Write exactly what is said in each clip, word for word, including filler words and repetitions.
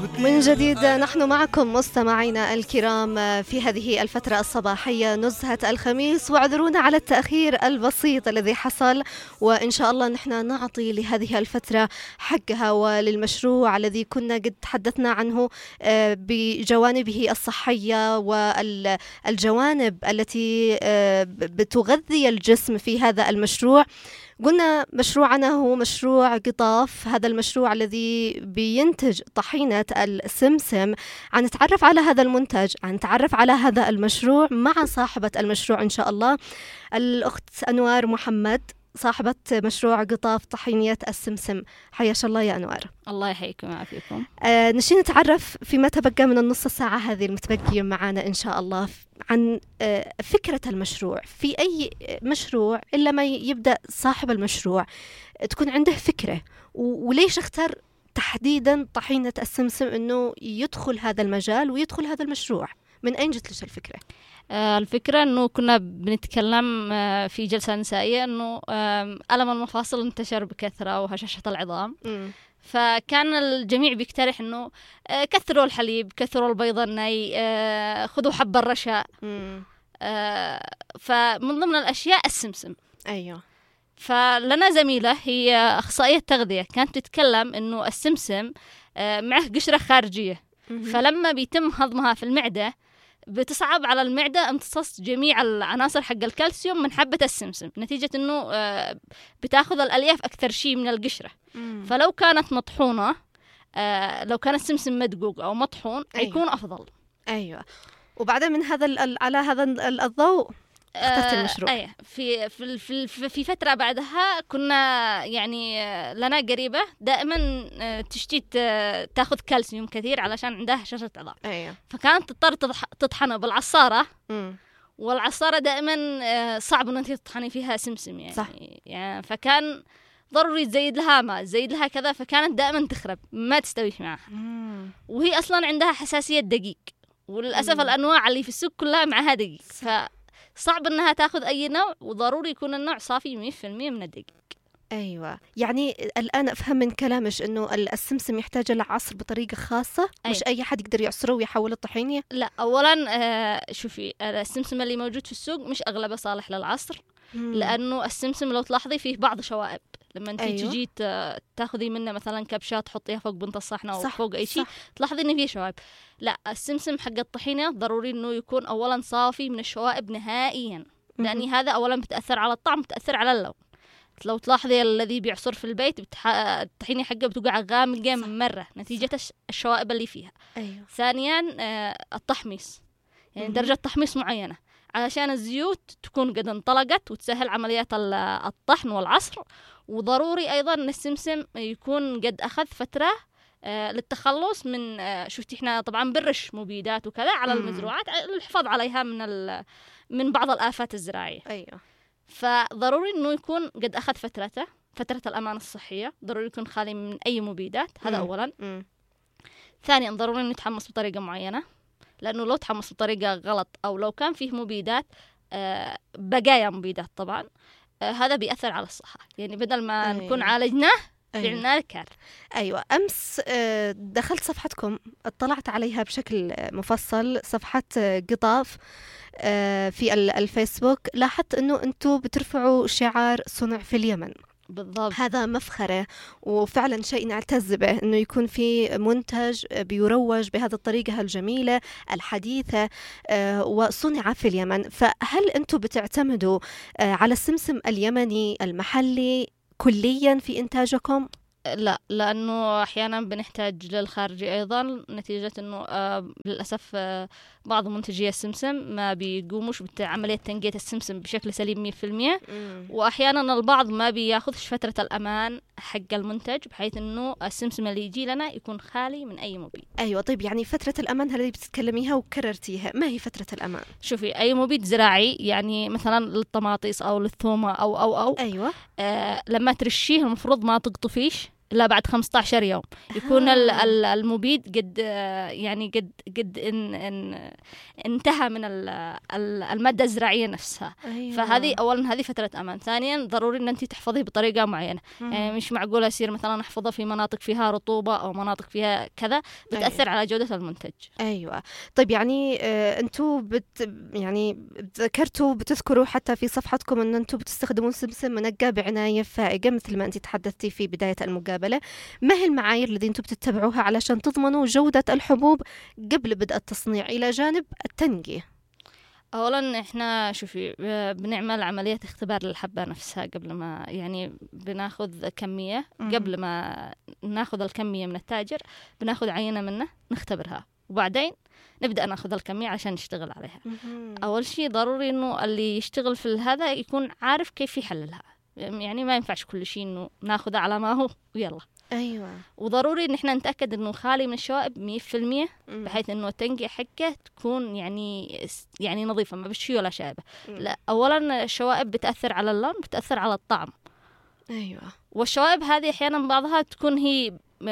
من جديد نحن معكم مستمعينا الكرام في هذه الفترة الصباحية نزهة الخميس، واعذرونا على التأخير البسيط الذي حصل، وإن شاء الله نحن نعطي لهذه الفترة حقها وللمشروع الذي كنا قد تحدثنا عنه بجوانبه الصحية والجوانب التي بتغذي الجسم في هذا المشروع. قلنا مشروعنا هو مشروع قطاف، هذا المشروع الذي بينتج طحينة السمسم. هنتعرف على هذا المنتج، هنتعرف على هذا المشروع مع صاحبة المشروع إن شاء الله، الأخت أنوار محمد، صاحبة مشروع قطاف طحينية السمسم. حياش الله يا أنوار. الله يحييكم ويعافيكم. آه نشي نتعرف فيما تبقى من النص ساعة هذه المتبقية معنا إن شاء الله عن آه فكرة المشروع. في أي مشروع إلا ما يبدأ صاحب المشروع تكون عنده فكرة، وليش اختار تحديدا طحينة السمسم إنه يدخل هذا المجال ويدخل هذا المشروع؟ من أين جت لش الفكرة؟ آه الفكرة أنه كنا بنتكلم آه في جلسة نسائية أنه آه ألم المفاصل انتشر بكثرة وهشاشة العظام. م. فكان الجميع بيقترح أنه آه كثروا الحليب، كثروا البيض الني، آه خذوا حب الرشا. آه فمن ضمن الأشياء السمسم. أيوه. فلنا زميلة هي أخصائية تغذية كانت تتكلم أنه السمسم آه معه قشرة خارجية. م. فلما بيتم هضمها في المعدة بتصعب على المعدة امتصاص جميع العناصر حق الكالسيوم من حبة السمسم، نتيجة أنه بتاخذ الألياف أكثر شيء من القشرة. مم. فلو كانت مطحونة، لو كان السمسم مدقوق أو مطحون، أيوة. يكون أفضل. أيوة. وبعدين من هذا على هذا الضوء اخترت المشروع. آه أيه. في في في في فترة بعدها كنا يعني لنا قريبة دائما تشتي تاخذ كالسيوم كثير علشان عندها هشاشة عظام. أيه. فكانت تضطر تطحنه بالعصارة. م. والعصارة دائما صعب ان انت تطحني فيها سمسم يعني. صح. يعني فكان ضروري تزيد لها ماء، تزيد لها كذا، فكانت دائما تخرب ما تستويش معها. م. وهي اصلا عندها حساسية دقيق، وللاسف م. الانواع اللي في السوق كلها معها دقيق. ف صعب انها تاخذ اي نوع، وضروري يكون النوع صافي مية بالمية من الدقيق. ايوه، يعني الان افهم من كلامش انه السمسم يحتاج العصر بطريقه خاصه. أيوة. مش اي حد يقدر يعصره ويحوله الطحينيه. لا، اولا آه شوفي السمسم اللي موجود في السوق مش اغلبه صالح للعصر. مم. لانه السمسم لو تلاحظي فيه بعض شوائب، لما انت أيوة. تجي تاخذي منه مثلا كبشات تحطيها فوق بنت الصحن او صح. فوق اي شيء تلاحظي انه فيه شوائب. لا، السمسم حق الطحينه ضروري انه يكون اولا صافي من الشوائب نهائيا، لان هذا اولا بتاثر على الطعم، بتاثر على اللون. لو تلاحظي الذي بيعصر في البيت بتح... الطحينه حقه بتوقع غامقه مره نتيجه الش... الشوائب اللي فيها. أيوة. ثانيا آه التحميص، يعني مم. درجه تحميص معينه علشان الزيوت تكون قد انطلقت وتسهل عمليات الطحن والعصر. وضروري ايضا ان السمسم يكون قد اخذ فتره آه للتخلص من آه شفتي احنا طبعا برش مبيدات وكذا على مم. المزروعات للحفاظ عليها من ال... من بعض الآفات الزراعيه. ايوه. فضروري انه يكون قد اخذ فترته، فتره الامان الصحيه، ضروري يكون خالي من اي مبيدات. هذا مم. اولا. مم. ثانيا ضروري انه يتحمص بطريقه معينه، لانه لو تحمص بطريقه غلط او لو كان فيه مبيدات آه بقايا مبيدات طبعا آه هذا بيأثر على الصحه. يعني بدل ما أيوة. نكون عالجناه فعلنا أيوة. كار. ايوه. امس آه دخلت صفحتكم، اطلعت عليها بشكل مفصل، صفحه قطاف في الفيسبوك. لاحظت انه انتم بترفعوا شعار صنع في اليمن. بالضبط. هذا مفخرة وفعلا شيء نعتز به، انه يكون في منتج بيروج بهذه الطريقة الجميلة الحديثة وصنع في اليمن. فهل انتم بتعتمدوا على السمسم اليمني المحلي كليا في انتاجكم؟ لا، لأنه أحيانا بنحتاج للخارجي أيضا، نتيجة أنه آه للأسف آه بعض منتجي السمسم ما بيقوموش بعملية تنقية السمسم بشكل سليم مية بالمية. وأحيانا البعض ما بياخذش فترة الأمان حق المنتج، بحيث أنه السمسم اللي يجي لنا يكون خالي من أي مبيد. أيوة. طيب يعني فترة الأمان اللي بتتكلميها وكررتيها، ما هي فترة الأمان؟ شوفي، أي مبيد زراعي يعني مثلا للطماطيس أو للثومة أو أو أو أيوة. آه لما ترشيه المفروض ما تقطفيش لا بعد خمسة عشر يوم يكون ال- ال- المبيد قد يعني قد قد إن إن انتهى من ال- ال- المادة الزراعية نفسها. أيوة. فهذه أولا هذه فترة أمان. ثانيا ضروري إن أنت تحفظيه بطريقة معينة. مم. يعني مش معقولة يصير مثلا أحفظه في مناطق فيها رطوبة أو مناطق فيها كذا، بتأثر أيوة. على جودة المنتج. أيوة. طيب يعني آه أنتوا بت يعني ذكرتوا بتذكروا حتى في صفحتكم أن أنتوا بتستخدمون سمسم منقى بعناية فائقة مثل ما أنت تحدثتي في بداية المقابلة. ما هي المعايير التي أنتم بتتبعوها علشان تضمنوا جودة الحبوب قبل بدء التصنيع إلى جانب التنقية؟ أولا إحنا شوفي بنعمل عملية اختبار للحبة نفسها قبل ما يعني بناخذ كمية. قبل ما ناخذ الكمية من التاجر بناخذ عينة منه نختبرها، وبعدين نبدأ ناخذ الكمية عشان نشتغل عليها. أول شيء ضروري إنه اللي يشتغل في هذا يكون عارف كيف يحللها. يعني ما ينفعش كل شيء إنه ناخذه على ما هو ويلا. أيوة. وضروري إن إحنا نتأكد إنه خالي من الشوائب مية في المية، بحيث إنه التنقية حقه تكون يعني يعني نظيفة ما بشي ولا شائبة. لا، أولاً الشوائب بتأثر على اللون، بتأثر على الطعم. أيوة. والشوائب هذه أحياناً بعضها تكون هي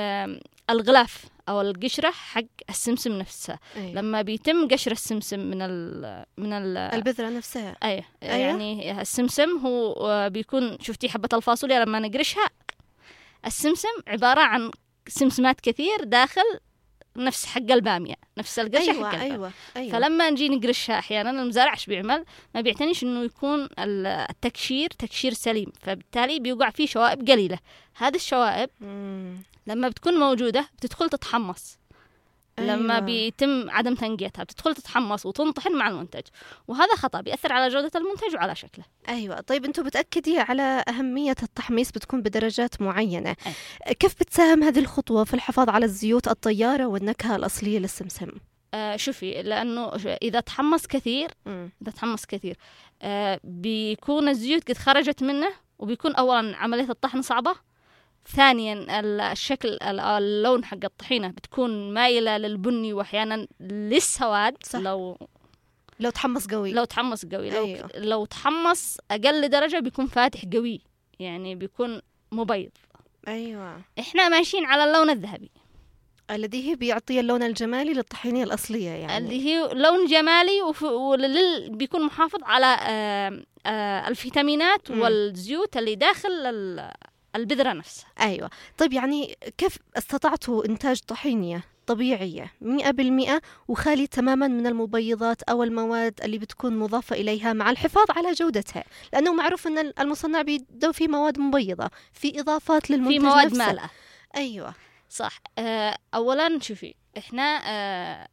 الغلاف أو القشرة حق السمسم نفسها. أيوة. لما بيتم قشر السمسم من ال من ال البذرة نفسها. أيوة. أيوة. يعني السمسم هو بيكون شفتي حبة الفاصوليا لما نقرشها، السمسم عبارة عن سمسمات كثير داخل نفس حق البامية، نفس القرشة. أيوة. حق أيوة. أيوة. فلما نجي نقرشها أحيانا المزارع ايش بيعمل؟ ما بيعتنيش إنه يكون التكشير تكشير سليم، فبالتالي بيوقع فيه شوائب قليلة. هذه الشوائب مم. لما بتكون موجودة بتدخل تتحمص. أيوة. لما بيتم عدم تنقيتها بتدخل تتحمص وتنطحن مع المنتج، وهذا خطأ بيأثر على جودة المنتج وعلى شكله. أيوة. طيب أنتوا بتأكدي على أهمية التحميص بتكون بدرجات معينة. أيوة. كيف بتساهم هذه الخطوة في الحفاظ على الزيوت الطيارة والنكهة الأصلية للسمسم؟ آه شوفي، لأنه إذا تحمص كثير م. إذا تحمص كثير آه بيكون الزيوت قد خرجت منه، وبيكون أولا عملية الطحن صعبة. ثانيا الشكل اللون حق الطحينة بتكون مايلة للبني وأحيانا للسواد. صح. لو لو تحمص قوي لو تحمص قوي أيوه. لو لو تحمص أقل درجة بيكون فاتح قوي، يعني بيكون مبيض. أيوة. إحنا ماشيين على اللون الذهبي الذي هي بيعطي اللون الجمالي للطحينة الأصلية، يعني اللي هي لون جمالي وف... ولل... بيكون محافظ على آه آه الفيتامينات م. والزيوت اللي داخل ال... البذرة نفسها. أيوة. طيب يعني كيف استطعتوا إنتاج طحينية طبيعية مئة بالمئة وخالي تماما من المبيضات أو المواد اللي بتكون مضافة إليها مع الحفاظ على جودتها؟ لأنه معروف أن المصنع بيدو في مواد مبيضة، في إضافات للمنتج في مواد نفسه. مالئة. أيوة صح. آه أولا شوفي، إحنا آه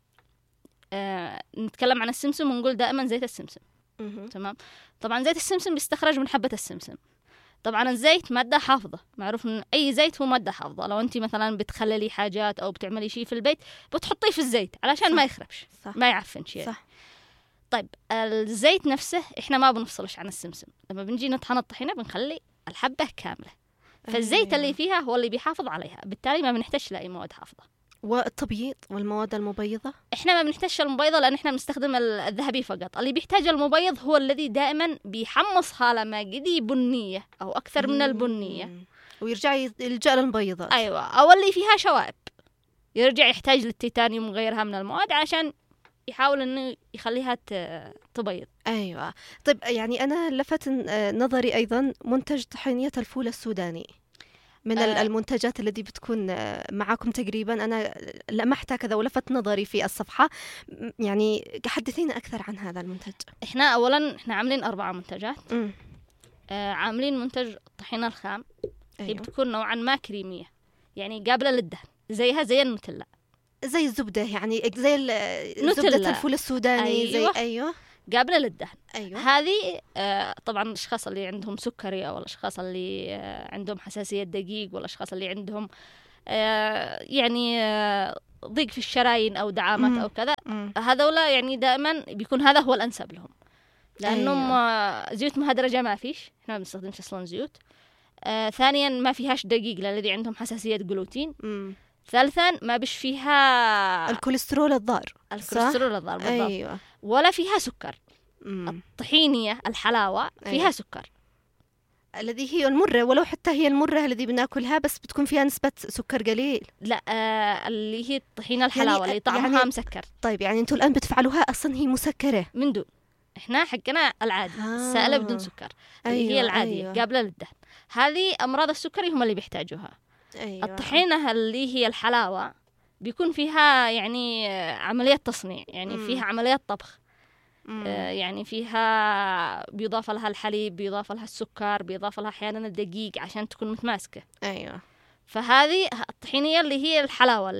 آه نتكلم عن السمسم ونقول دائما زيت السمسم. تمام. طبعا زيت السمسم بيستخرج من حبة السمسم. طبعا الزيت مادة حافظة، معروف ان اي زيت هو مادة حافظة. لو انت مثلا بتخللي حاجات او بتعملي شيء في البيت بتحطيه في الزيت علشان صح. ما يخربش. صح. ما يعفنش يعني. صح. طيب الزيت نفسه احنا ما بنفصلش عن السمسم. لما بنجي نطحن الطحينة بنخلي الحبة كاملة، فالزيت أيوة. اللي فيها هو اللي بيحافظ عليها، بالتالي ما بنحتاج لاي مواد حافظة. والتبييض والمواد المبيضة احنا ما بنحتاج المبيضة لان احنا بنستخدم الذهبي فقط. اللي بيحتاج المبيض هو الذي دائما بيحمصها لما قدي بنية او اكثر من البنية ويرجع يلجأ للمبيضات. ايوه، او اللي فيها شوائب يرجع يحتاج للتيتانيوم وغيرها من المواد عشان يحاول انه يخليها تبيض. ايوه. طيب يعني انا لفت نظري ايضا منتج طحينية الفول السوداني من آه. المنتجات التي بتكون معاكم تقريبا. أنا لمحتها كذا ولفت نظري في الصفحة، يعني حدثينا أكثر عن هذا المنتج. إحنا أولا إحنا عاملين أربعة منتجات. آه عاملين منتج الطحينة الخام. أيوه. هي بتكون نوعا ما كريمية، يعني قابلة للدهن، زيها زي النوتيلا، زي الزبدة، يعني زي زبدة الفول السوداني. أيوه. زي أيوه قابلة للدهن. أيوة. هذه آه طبعا الأشخاص اللي عندهم سكري أو الأشخاص اللي آه عندهم حساسية دقيق والأشخاص اللي عندهم آه يعني آه ضيق في الشرايين أو دعامات مم. أو كذا، هذولا يعني دائما بيكون هذا هو الأنسب لهم، لأنهم أيوة. زيوت مهدرجة ما فيش، إحنا ما بنستخدمش أصلا زيوت. آه ثانيا ما فيهاش دقيق للذي عندهم حساسية جلوتين. مم. ثالثا ما بش فيها الكوليسترول الضار. الكوليسترول الضار بالضبط. أيوة. ولا فيها سكر. مم. الطحينية الحلاوة فيها أيوة. سكر. الذي هي المرة، ولو حتى هي المرة الذي بناكلها بس بتكون فيها نسبة سكر قليل. لا آه اللي هي الطحينة الحلاوة يعني اللي طعمها يعني مسكر. طيب يعني انتوا الآن بتفعلوها أصلا هي مسكرة من دون، احنا حقنا العادي آه. السائلة بدون سكر. أيوة اللي هي العادية أيوة. قابلة للدهن. هذه أمراض السكري هم اللي بيحتاجوها. أيوة. الطحينة اللي هي الحلاوة بيكون فيها يعني عملية تصنيع، يعني مم. فيها عملية طبخ. آه يعني فيها بيضاف لها الحليب، بيضاف لها السكر، بيضاف لها أحيانا الدقيق عشان تكون متماسكة. أيوة. فهذه الطحينية اللي هي الحلاوة